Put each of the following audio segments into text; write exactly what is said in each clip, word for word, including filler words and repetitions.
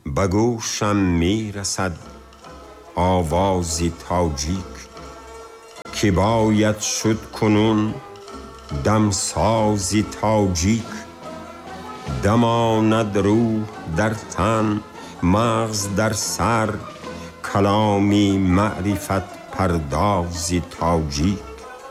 به گوشم می رسد آوازی تاجیک، که باید شد کنون دمسازی تاجیک. دماند روح در تن، مغز در سر، کلامی معرفت پردازی تاجیک.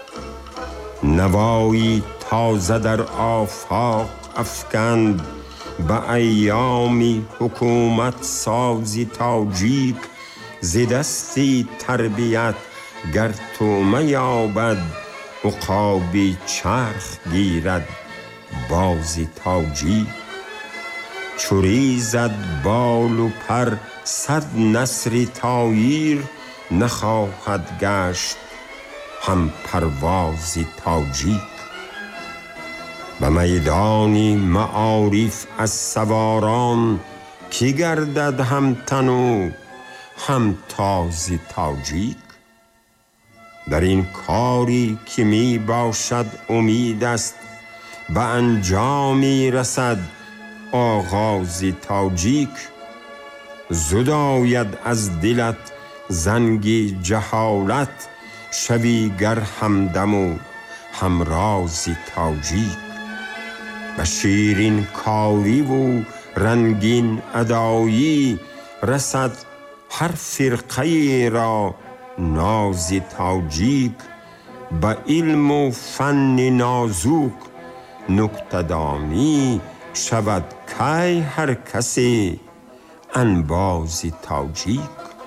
نوایی تازه در آفاق افکند، به ایامی حکومت سازی تاجیک. ز دستی تربیت گر تومه یابد، عقابی چرخ گیرد بازی تاجیک. چو ریزد بال و پر صد نسری طایر، نخواهد گشت هم پروازی تاجیک. به میدانی معارف از سواران، کی گردد هم تن و هم تازی تاجیک. در این کاری که می باشد امید است، به انجامی رسد آغازی تاجیک. زود آید از دلت زنگی جهالت، شوی گر همدم و همرازی تاجیک. به شیرین کاری و رنگین ادایی، رسد هر فرقه را نازی تاجیک. به علم و فن نازک نکته‌دانی، شود کی هر کسی انبازی تاجیک.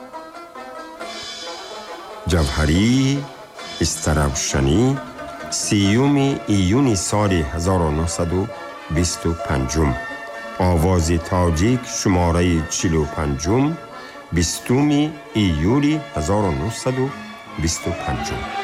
جوهری استرابشنی، سیوم ایون سال هزار و نهصد و بیست و پنج. آواز تاجیک شماره چهل و پنج، بیستم ایولی هزار و نهصد و بیست و پنج.